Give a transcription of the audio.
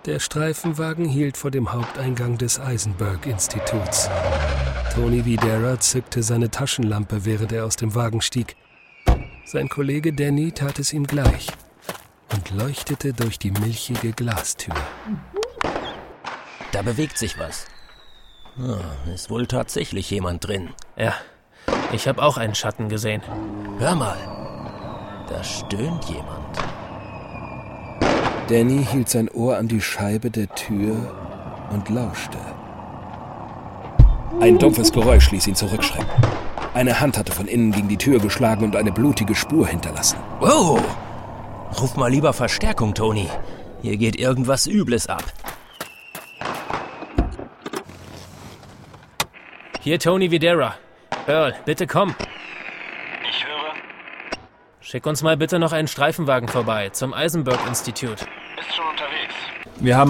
Der Streifenwagen hielt vor dem Haupteingang des Eisenberg-Instituts. Tony Videra zückte seine Taschenlampe, während er aus dem Wagen stieg. Sein Kollege Danny tat es ihm gleich und leuchtete durch die milchige Glastür. Da bewegt sich was. Ist wohl tatsächlich jemand drin. Ja, ich habe auch einen Schatten gesehen. Hör mal, da stöhnt jemand. Danny hielt sein Ohr an die Scheibe der Tür und lauschte. Ein dumpfes Geräusch ließ ihn zurückschrecken. Eine Hand hatte von innen gegen die Tür geschlagen und eine blutige Spur hinterlassen. Wow! Ruf mal lieber Verstärkung, Tony. Hier geht irgendwas Übles ab. Hier Tony Videra. Earl, bitte komm. Ich höre. Schick uns mal bitte noch einen Streifenwagen vorbei, zum Eisenberg-Institut. Ist schon unterwegs. Wir haben